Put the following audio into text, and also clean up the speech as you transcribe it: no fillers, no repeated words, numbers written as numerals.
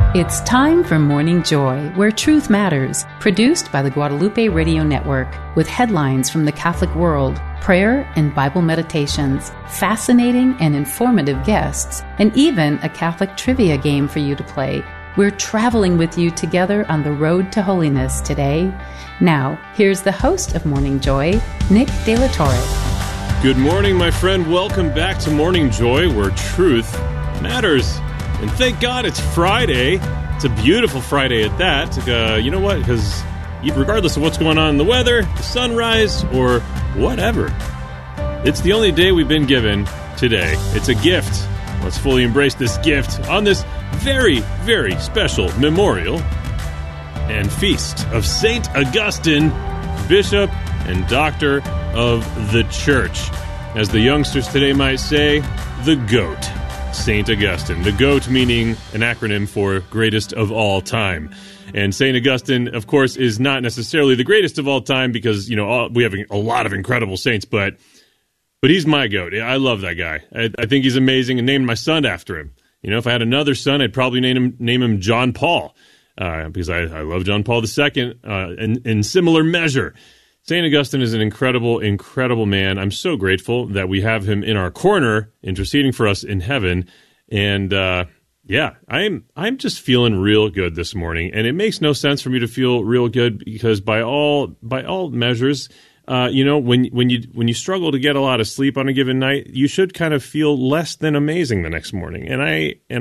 It's time for Morning Joy, where truth matters, produced by the Guadalupe Radio Network, with headlines from the Catholic world, prayer and Bible meditations, fascinating and informative guests, and even a Catholic trivia game for you to play. We're traveling with you together on the road to holiness today. Now, here's the host of Morning Joy, Nick De La Torre. Good morning, my friend. Welcome back to Morning Joy, where truth matters. And thank God it's Friday. It's a beautiful Friday at that. You know what? Because regardless of what's going on in the weather, the sunrise, or whatever, it's the only day we've been given today. It's a gift. Let's fully embrace this gift on this very, very special memorial and feast of St. Augustine, Bishop and Doctor of the Church. As the youngsters today might say, the GOAT. St. Augustine. The GOAT meaning an acronym for greatest of all time. And St. Augustine, of course, is not necessarily the greatest of all time because, we have a lot of incredible saints, but he's my GOAT. I love that guy. I think he's amazing and named my son after him. If I had another son, I'd probably name him John Paul because I love John Paul II in similar measure. St. Augustine is an incredible, incredible man. I'm so grateful that we have him in our corner, interceding for us in heaven. And I'm just feeling real good this morning. And it makes no sense for me to feel real good because by all measures, when you struggle to get a lot of sleep on a given night, you should kind of feel less than amazing the next morning. And